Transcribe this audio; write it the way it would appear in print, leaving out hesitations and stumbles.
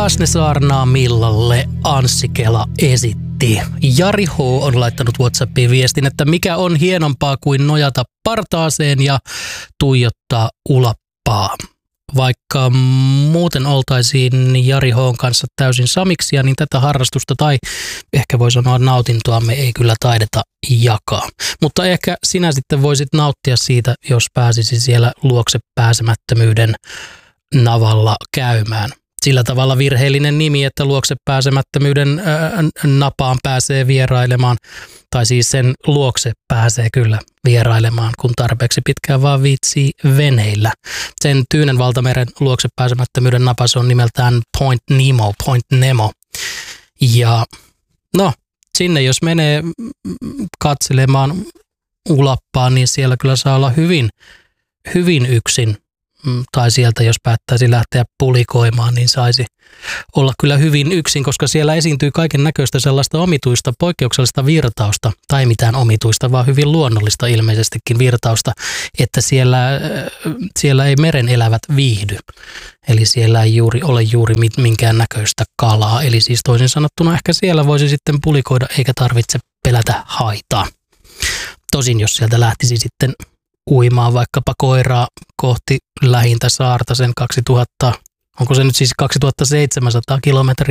taas ne saarnaa millalle, Anssi Kela esitti. Jari H. on laittanut WhatsAppiin viestin, että mikä on hienompaa kuin nojata partaaseen ja tuijottaa ulappaa. Vaikka muuten oltaisiin Jari H:n kanssa täysin samiksia, niin tätä harrastusta tai ehkä voi sanoa nautintoa me ei kyllä taideta jakaa. Mutta ehkä sinä sitten voisit nauttia siitä, jos pääsisi siellä luokse pääsemättömyyden navalla käymään. Sillä tavalla virheellinen nimi, että luokse pääsemättömyyden napaan pääsee vierailemaan, tai siis sen luokse pääsee kyllä vierailemaan, kun tarpeeksi pitkään vaan viitsii veneillä. Sen Tyynen valtameren luokse pääsemättömyyden napas on nimeltään Point Nemo. Ja no, sinne jos menee katselemaan ulappaan, niin siellä kyllä saa olla hyvin yksin. Tai sieltä, jos päättäisi lähteä pulikoimaan, niin saisi olla kyllä hyvin yksin, koska siellä esiintyy kaiken näköistä sellaista omituista, poikkeuksellista virtausta, tai mitään omituista, vaan hyvin luonnollista ilmeisestikin virtausta, että siellä ei meren elävät viihdy. Eli siellä ei ole juuri minkään näköistä kalaa. Eli siis toisin sanottuna ehkä siellä voisi sitten pulikoida, eikä tarvitse pelätä haitaa. Tosin jos sieltä lähtisi sitten uimaan vaikkapa koiraa kohti lähintä saarta sen 2000, onko se nyt siis 2700 kilometriä